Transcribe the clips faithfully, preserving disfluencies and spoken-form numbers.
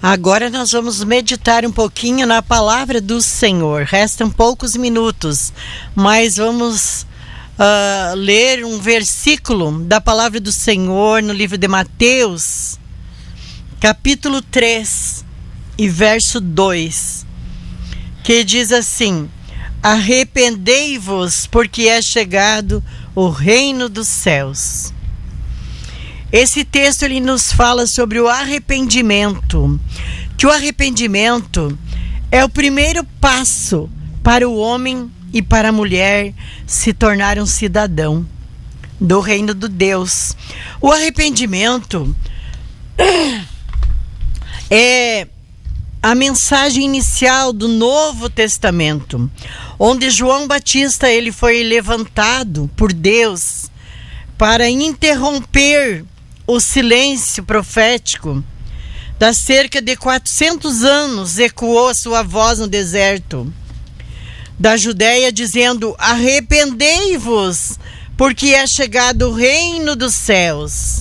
Agora nós vamos meditar um pouquinho na palavra do Senhor. Restam poucos minutos, mas vamos uh, ler um versículo da palavra do Senhor no livro de Mateus, capítulo três e verso dois, que diz assim: arrependei-vos, porque é chegado o reino dos céus. Esse texto ele nos fala sobre o arrependimento, que o arrependimento é o primeiro passo para o homem e para a mulher se tornar um cidadão do reino de Deus. O arrependimento é a mensagem inicial do Novo Testamento, onde João Batista ele foi levantado por Deus para interromper o silêncio profético. Da cerca de quatrocentos anos ecoou a sua voz no deserto da Judéia, dizendo: arrependei-vos, porque é chegado o reino dos céus.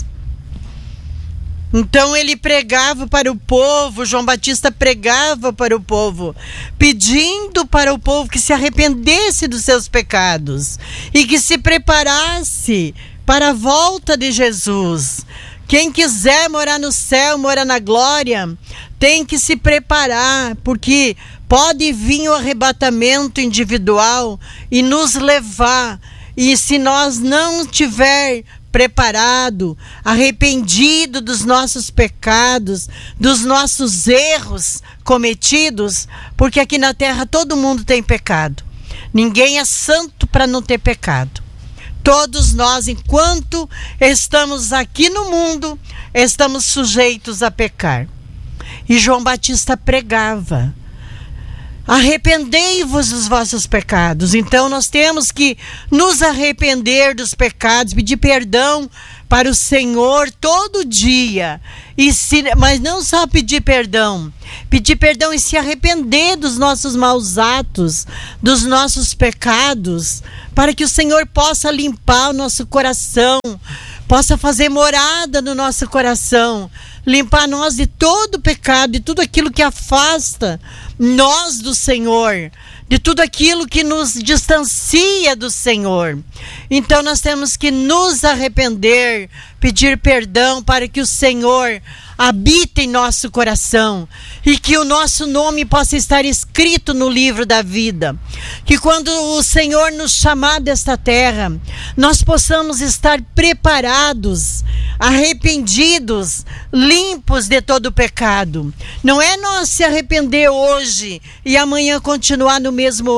Então ele pregava para o povo, João Batista pregava para o povo, pedindo para o povo que se arrependesse dos seus pecados e que se preparasse para a volta de Jesus. Quem quiser morar no céu, morar na glória, tem que se preparar, porque pode vir o arrebatamento individual e nos levar. E se nós não tiver preparado, arrependido dos nossos pecados, dos nossos erros cometidos, porque aqui na terra todo mundo tem pecado. Ninguém é santo para não ter pecado. Todos nós, enquanto estamos aqui no mundo, estamos sujeitos a pecar. E João Batista pregava: arrependei-vos dos vossos pecados. Então nós temos que nos arrepender dos pecados, pedir perdão para o Senhor todo dia. E se, mas não só pedir perdão, pedir perdão e se arrepender dos nossos maus atos, dos nossos pecados, para que o Senhor possa limpar o nosso coração, possa fazer morada no nosso coração, limpar nós de todo pecado, de tudo aquilo que afasta nós do Senhor, de tudo aquilo que nos distancia do Senhor. Então nós temos que nos arrepender, pedir perdão para que o Senhor habite em nosso coração e que o nosso nome possa estar escrito no livro da vida. Que quando o Senhor nos chamar desta terra, nós possamos estar preparados, arrependidos, limpos de todo pecado. Não é nós se arrepender hoje e amanhã continuar no mesmo